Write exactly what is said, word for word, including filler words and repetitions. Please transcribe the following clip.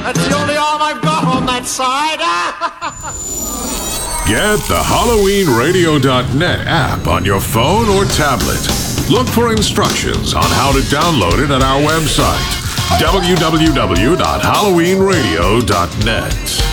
That's the only arm I've got on that side. Get the Halloween Radio dot net app on your phone or tablet. Look for instructions on how to download it at our website, w w w dot halloween radio dot net.